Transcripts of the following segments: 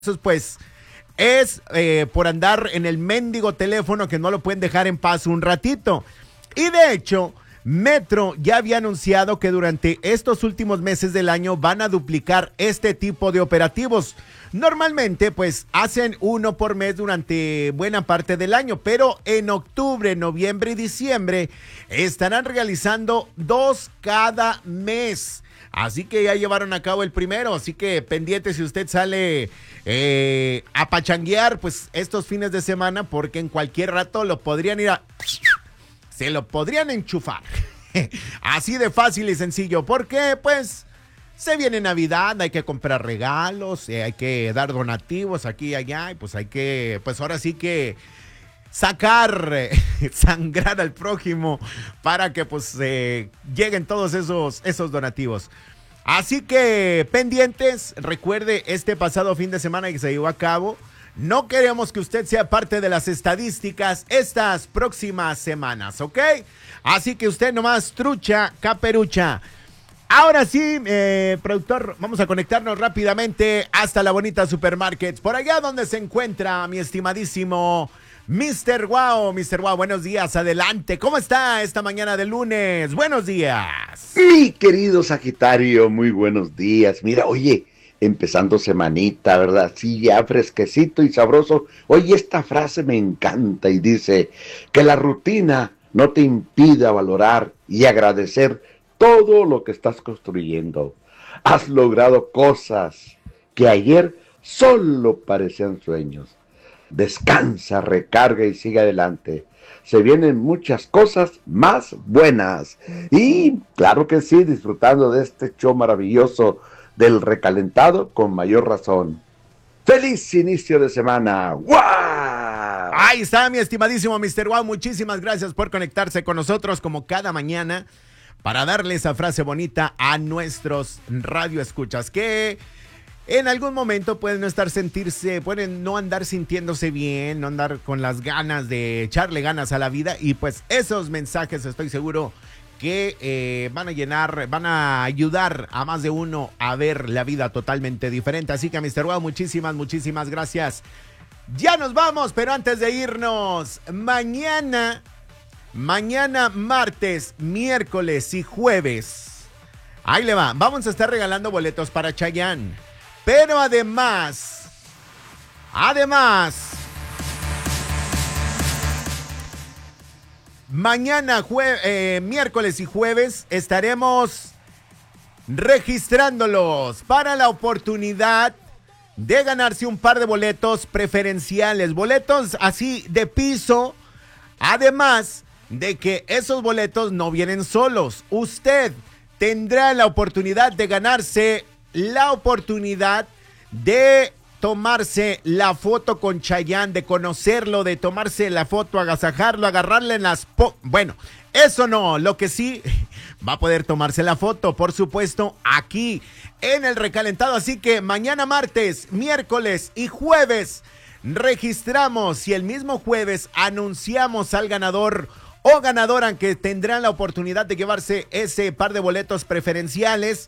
pues es por andar en el mendigo teléfono que no lo pueden dejar en paz un ratito. Y de hecho, Metro ya había anunciado que durante estos últimos meses del año van a duplicar este tipo de operativos. Normalmente, pues, hacen uno por mes durante buena parte del año, pero en octubre, noviembre y diciembre estarán realizando 2 cada mes. Así que ya llevaron a cabo el primero, así que pendiente si usted sale a pachanguear, pues, estos fines de semana, porque en cualquier rato lo podrían ir a... se lo podrían enchufar. Así de fácil y sencillo, porque, pues... se viene Navidad, hay que comprar regalos, hay que dar donativos aquí y allá, y pues hay que, pues ahora sí que sacar, sangrar al prójimo para que pues lleguen todos esos donativos. Así que pendientes, recuerde este pasado fin de semana que se llevó a cabo, no queremos que usted sea parte de las estadísticas estas próximas semanas, ¿ok? Así que usted nomás trucha, caperucha. Ahora sí, productor, vamos a conectarnos rápidamente hasta la bonita Supermarket, por allá donde se encuentra mi estimadísimo Mr. Wow. Mr. Wow, buenos días, adelante. ¿Cómo está esta mañana de lunes? Buenos días. Mi querido Sagitario, muy buenos días. Mira, oye, empezando semanita, ¿verdad? Sí, ya fresquecito y sabroso. Oye, esta frase me encanta y dice que la rutina no te impida valorar y agradecer todo lo que estás construyendo. Has logrado cosas que ayer solo parecían sueños. Descansa, recarga y sigue adelante. Se vienen muchas cosas más buenas. Y claro que sí, disfrutando de este show maravilloso del recalentado con mayor razón. ¡Feliz inicio de semana! ¡Guau! Ahí está mi estimadísimo Mr. Wow. Muchísimas gracias por conectarse con nosotros como cada mañana, para darle esa frase bonita a nuestros radioescuchas que en algún momento pueden no andar sintiéndose bien, no andar con las ganas de echarle ganas a la vida, y pues esos mensajes estoy seguro que van a ayudar a más de uno a ver la vida totalmente diferente. Así que Mr. Wow, muchísimas gracias. Ya nos vamos, pero antes de irnos, Mañana, martes, miércoles y jueves, ahí le va, vamos a estar regalando boletos para Chayanne. Pero además, mañana, miércoles y jueves, estaremos registrándolos para la oportunidad de ganarse un par de boletos preferenciales, boletos así de piso. Además de que esos boletos no vienen solos. Usted tendrá la oportunidad de ganarse la oportunidad de tomarse la foto con Chayanne, de conocerlo, de tomarse la foto, agasajarlo, agarrarle en las... Bueno, eso no, lo que sí va a poder tomarse la foto, por supuesto, aquí en el recalentado. Así que mañana martes, miércoles y jueves registramos y el mismo jueves anunciamos al ganador o ganadora que tendrán la oportunidad de llevarse ese par de boletos preferenciales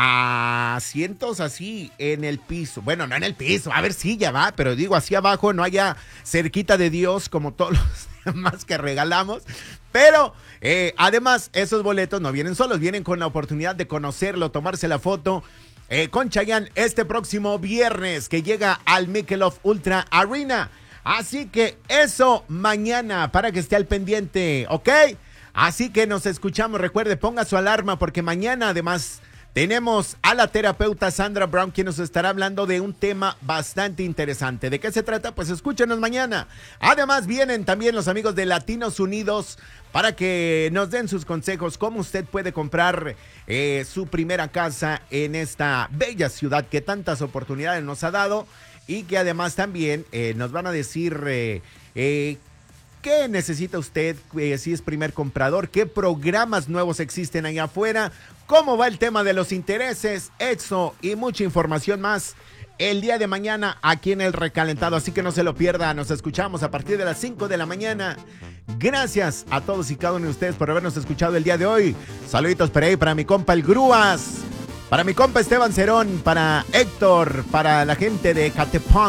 a asientos así en el piso. Bueno, no en el piso, a ver si ya va, pero digo así abajo, no haya cerquita de Dios como todos los demás que regalamos. Pero además esos boletos no vienen solos, vienen con la oportunidad de conocerlo, tomarse la foto con Chayanne este próximo viernes que llega al Michelob Ultra Arena. Así que eso mañana para que esté al pendiente, ¿ok? Así que nos escuchamos, recuerde, ponga su alarma porque mañana además tenemos a la terapeuta Sandra Brown, quien nos estará hablando de un tema bastante interesante. ¿De qué se trata? Pues escúchenos mañana. Además vienen también los amigos de Latinos Unidos para que nos den sus consejos, cómo usted puede comprar su primera casa en esta bella ciudad que tantas oportunidades nos ha dado, y que además también nos van a decir qué necesita usted si es primer comprador, qué programas nuevos existen allá afuera, cómo va el tema de los intereses, eso y mucha información más el día de mañana aquí en el recalentado. Así que no se lo pierda, nos escuchamos a partir de las 5 de la mañana. Gracias a todos y cada uno de ustedes por habernos escuchado el día de hoy. Saluditos por ahí para mi compa el Grúas. Para mi compa Esteban Cerón, para Héctor, para la gente de Catepón.